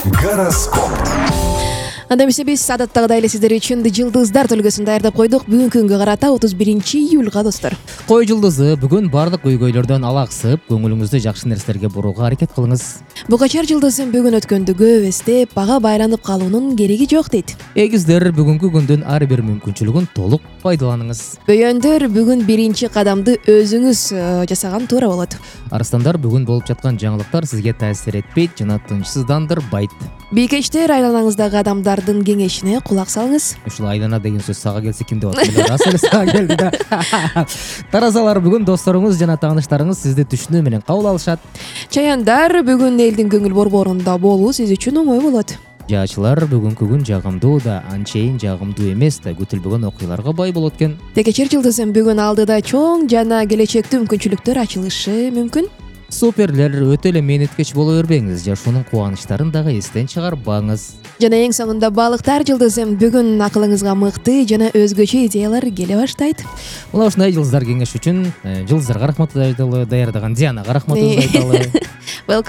Гороскоп. Анда эмесе биз адаттагыдай эле сиздер үчүн жылдыздар төлгөсүн даярдап койдук. Бүгүнкү күнгө карата 31-июлга достор. Кой жылдызы бүгүн баардык көйгөйлөрдөн алаксып, көңүлүңүздү жакшы нерселерге бурууга аракет кылыңыз. Бугачар жылдызын бүгүн өткөндү көп эстеп, бага байланып калуунун кереги жок дейт. Эгиздер бүгүнкү күндүн ар бир мүмкүнчүлүгүн толук пайдаланыңыз. Бөйөндөр бүгүн биринчи кадамды өзүңүз жасаган туура болот. Арыстандар бүгүн болуп жаткан жаңылыктар сизге таасир этпейт жана тынчсыздандырбайт. Бийкечтер айланаңыздагы адамдардын кеңешине кулак салыңыз. Ушул айлана деген сөз сага келсе ким деп атат? Рас эле сага келди да. Таразалар бүгүн досторуңуз жана тааныштарыңыз сизди түшүнүү менен кабыл алышат. Чаяндар бүгүн элдин көңүл борборунда болуу сиз үчүн оңой болот. Жаачылар бүгүнкү күн жагымдуу да, анчейин жагымдуу эмес да, күтүлбөгөн окуяларга бай болот экен. Текечер жылдызын бүгүн алдыда чоң жана келечектүү мүмкүнчүлүктөр ачылышы мүмкүн. Суперлер, өтө эле мээнеткеч боло бербеңиз, жашоонун кубанычтарын дагы эстен чыгарбаңыз. Жана эң соңунда балыктар жылдызын бүгүн акылыңызга мыкты жана өзгөчө идеялар келе баштайт. Мына ушундай жылдыздар кеңеш үчүн жылдыздарга рахмат айталы, даярдаган Дианага рахматыбызды айталы. Welcome.